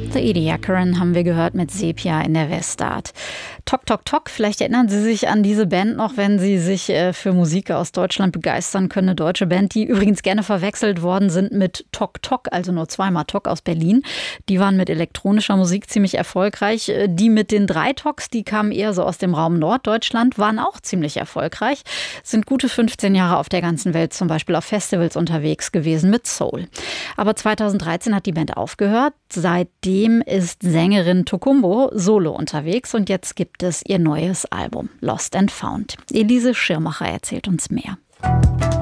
The Ediacaran haben wir gehört mit Sepia in der Westart. Tok Tok Tok, vielleicht erinnern Sie sich an diese Band noch, wenn Sie sich für Musik aus Deutschland begeistern können. Eine deutsche Band, die übrigens gerne verwechselt worden sind mit Tok Tok, also nur zweimal Tok aus Berlin. Die waren mit elektronischer Musik ziemlich erfolgreich. Die mit den 3 Toks, die kamen eher so aus dem Raum Norddeutschland, waren auch ziemlich erfolgreich. Sind gute 15 Jahre auf der ganzen Welt zum Beispiel auf Festivals unterwegs gewesen mit Soul. Aber 2013 hat die Band aufgehört. Seitdem ist Sängerin Tokumbo solo unterwegs und jetzt gibt es ihr neues Album Lost and Found. Elise Schirmacher erzählt uns mehr.